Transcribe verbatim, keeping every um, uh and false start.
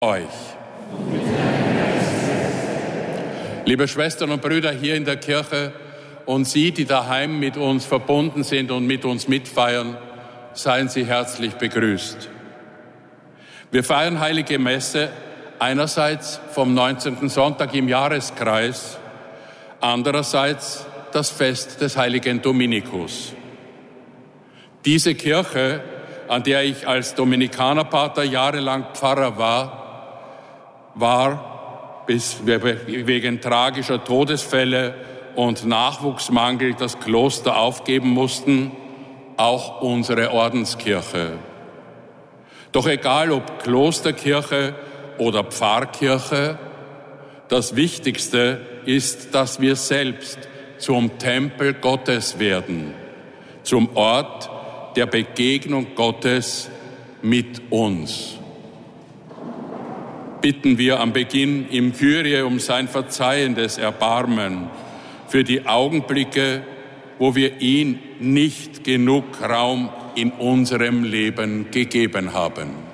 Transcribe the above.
euch. Liebe Schwestern und Brüder hier in der Kirche und Sie, die daheim mit uns verbunden sind und mit uns mitfeiern, seien Sie herzlich begrüßt. Wir feiern Heilige Messe einerseits vom neunzehnten Sonntag im Jahreskreis, andererseits das Fest des heiligen Dominikus. Diese Kirche, an der ich als Dominikanerpater jahrelang Pfarrer war, war, bis wir wegen tragischer Todesfälle und Nachwuchsmangel das Kloster aufgeben mussten, auch unsere Ordenskirche. Doch egal ob Klosterkirche oder Pfarrkirche, das Wichtigste ist, dass wir selbst zum Tempel Gottes werden, zum Ort der Begegnung Gottes mit uns. Bitten wir am Beginn im Kyrie um sein verzeihendes Erbarmen für die Augenblicke, wo wir ihm nicht genug Raum in unserem Leben gegeben haben.